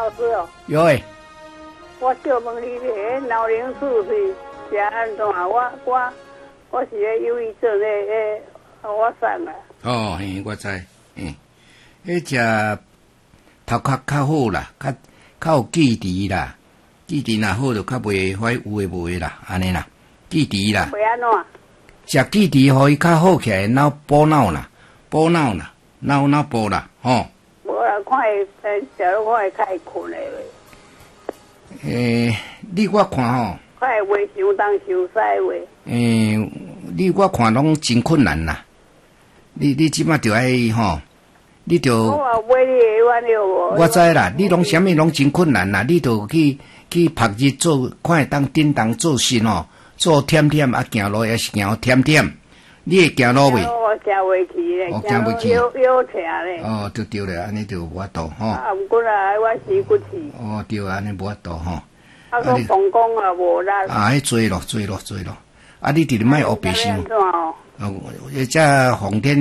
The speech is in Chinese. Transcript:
老师哦。 有诶。 我小问你咧，老龄处是是安怎？我是咧忧郁症咧，我送啊。 哦，嘿，我知，迄只头壳较好啦，较有记忆啦，记忆若好就较袂歹有诶无诶啦，安尼啦，记忆啦。 袂安怎？ 食记忆互伊较好起来，补脑啦，脑补啦，吼。 无啦，看会食了，看会较会困诶。 我看吼。 较会袂伤东伤西话。 我看拢真困难啦。你即摆着爱吼，你着。 我话买你的碗了无？ 我知啦，你拢啥物拢真困难啦，你着去晒日做，看会当叮当做事吼，做忝忝啊，行路也是行忝忝，你会行路袂？ 我行袂去咧， 行袂去。 腰疼咧。 哦，就对了，安尼就无法度吼。 啊，毋过啦，我死骨气。 哦，对，安尼无法度吼。 啊，个膀胱啊无力。 啊，迄做咯。啊，你直直莫黑白想。 哦， 这风天。